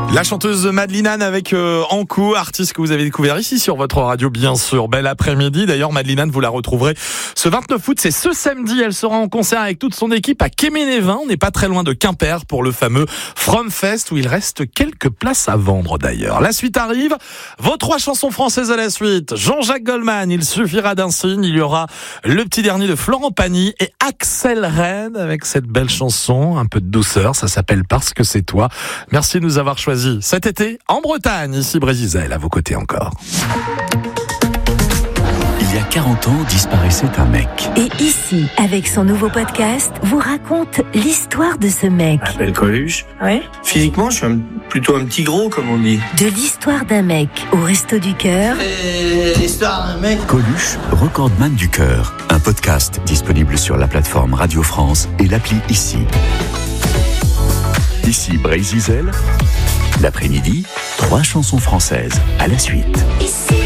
La chanteuse Madeline Anne avec Ankou, artiste que vous avez découvert ici sur votre radio, bien sûr. Bel après-midi. D'ailleurs, Madeline Anne, vous la retrouverez ce 29 août. C'est ce samedi. Elle sera en concert avec toute son équipe à Quéménévin. On n'est pas très loin de Quimper pour le fameux From Fest où il reste quelques places à vendre d'ailleurs. La suite arrive. Vos 3 chansons françaises à la suite. Jean-Jacques Goldman, il suffira d'un signe. Il y aura le petit dernier de Florent Pagny et Axel Red avec cette belle chanson. Un peu de douceur. Ça s'appelle Parce que c'est toi. Merci de nous avoir choisis cet été en Bretagne, ici Brésil, à vos côtés encore. Il y a 40 ans, disparaissait un mec. Et ici, avec son nouveau podcast, vous raconte l'histoire de ce mec. Je m'appelle Coluche. Ouais. Physiquement, je suis plutôt un petit gros, comme on dit. De l'histoire d'un mec au Resto du Cœur. L'histoire d'un mec. Coluche, recordman du cœur. Un podcast disponible sur la plateforme Radio France et l'appli Ici. Ici Brésil. L'après-midi, 3 chansons françaises à la suite.